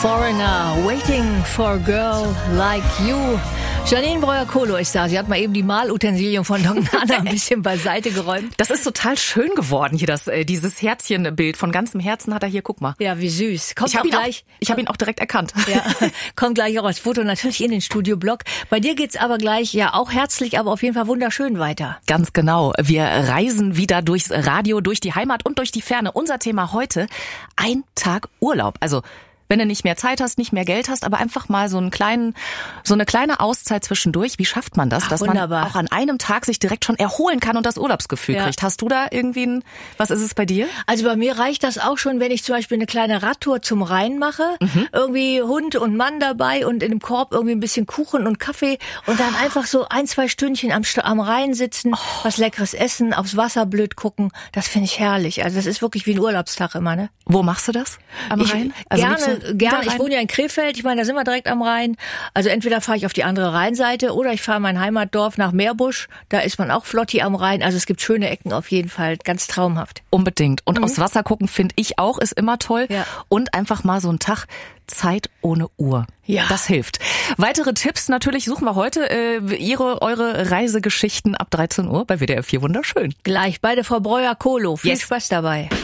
Foreigner, waiting for a girl like you. Janine Breuer-Kolo ist da. Sie hat mal eben die Malutensilien von Don Nana ein bisschen beiseite geräumt. Das ist total schön geworden hier, dieses Herzchenbild. Von ganzem Herzen hat er hier, guck mal. Ja, wie süß. Ich habe ihn auch direkt erkannt. Ja, kommt gleich auch als Foto natürlich in den Studioblock. Bei dir geht's aber gleich, ja auch herzlich, aber auf jeden Fall wunderschön weiter. Ganz genau. Wir reisen wieder durchs Radio, durch die Heimat und durch die Ferne. Unser Thema heute, ein Tag Urlaub. Also wenn du nicht mehr Zeit hast, nicht mehr Geld hast, aber einfach mal so eine kleine Auszeit zwischendurch. Wie schafft man das, dass wunderbar. Man auch an einem Tag sich direkt schon erholen kann und das Urlaubsgefühl kriegt? Hast du da irgendwie was ist es bei dir? Also bei mir reicht das auch schon, wenn ich zum Beispiel eine kleine Radtour zum Rhein mache, irgendwie Hund und Mann dabei und in dem Korb irgendwie ein bisschen Kuchen und Kaffee und dann einfach so 1-2 Stündchen am Rhein sitzen, was Leckeres essen, aufs Wasser blöd gucken. Das finde ich herrlich. Also das ist wirklich wie ein Urlaubstag immer, ne? Wo machst du das? Am Rhein? Also Gerne. Ich wohne ja in Krefeld. Ich meine, da sind wir direkt am Rhein. Also entweder fahre ich auf die andere Rheinseite oder ich fahre in mein Heimatdorf nach Meerbusch. Da ist man auch flotti am Rhein. Also es gibt schöne Ecken auf jeden Fall. Ganz traumhaft. Unbedingt. Und aufs Wasser gucken finde ich auch, ist immer toll. Ja. Und einfach mal so einen Tag Zeit ohne Uhr. Ja. Das hilft. Weitere Tipps natürlich suchen wir heute. Eure Reisegeschichten ab 13 Uhr bei WDR 4 wunderschön. Gleich bei der Frau Breuer-Kolo. Viel Spaß dabei.